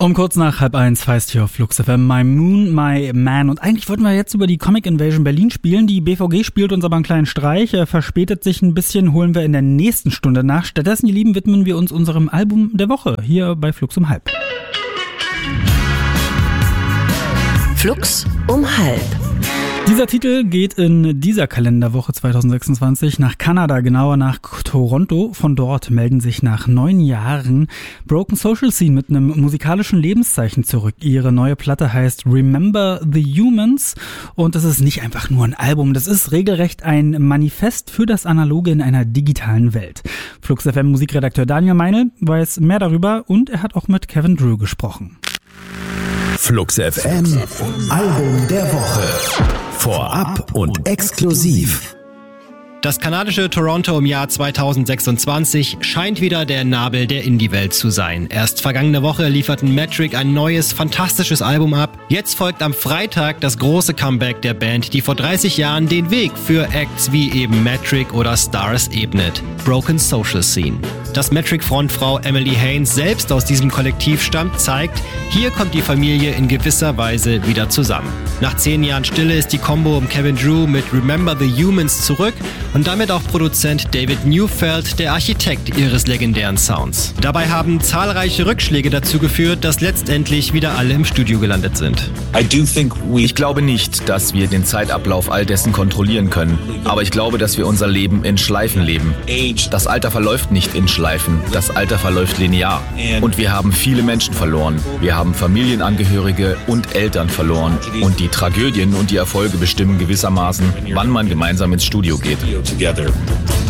Um kurz nach 12:30 heißt hier auf Flux FM My Moon, My Man. Und eigentlich wollten wir jetzt über die Comic Invasion Berlin spielen. Die BVG spielt uns aber einen kleinen Streich. Er verspätet sich ein bisschen, holen wir in der nächsten Stunde nach. Stattdessen, ihr Lieben, widmen wir uns unserem Album der Woche hier bei Flux um halb. Flux um halb. Dieser Titel geht in dieser Kalenderwoche 2026 nach Kanada, genauer nach Toronto. Von dort melden sich nach 9 Jahren Broken Social Scene mit einem musikalischen Lebenszeichen zurück. Ihre neue Platte heißt Remember the Humans und das ist nicht einfach nur ein Album, das ist regelrecht ein Manifest für das Analoge in einer digitalen Welt. Flux FM Musikredakteur Daniel Meinl weiß mehr darüber und er hat auch mit Kevin Drew gesprochen. Flux FM, Album der Woche. Vorab und exklusiv. Das kanadische Toronto im Jahr 2026 scheint wieder der Nabel der Indie-Welt zu sein. Erst vergangene Woche lieferten Metric ein neues, fantastisches Album ab. Jetzt folgt am Freitag das große Comeback der Band, die vor 30 Jahren den Weg für Acts wie eben Metric oder Stars ebnet. Broken Social Scene. Dass Metric-Frontfrau Emily Haynes selbst aus diesem Kollektiv stammt, zeigt, hier kommt die Familie in gewisser Weise wieder zusammen. Nach 10 Jahren Stille ist die Combo um Kevin Drew mit Remember the Humans zurück und damit auch Produzent David Neufeld, der Architekt ihres legendären Sounds. Dabei haben zahlreiche Rückschläge dazu geführt, dass letztendlich wieder alle im Studio gelandet sind. Ich glaube nicht, dass wir den Zeitablauf all dessen kontrollieren können, aber ich glaube, dass wir unser Leben in Schleifen leben. Das Alter verläuft nicht in Schleifen, das Alter verläuft linear. Und wir haben viele Menschen verloren. Wir haben Familienangehörige und Eltern verloren. Und die Tragödien und die Erfolge bestimmen gewissermaßen, wann man gemeinsam ins Studio geht.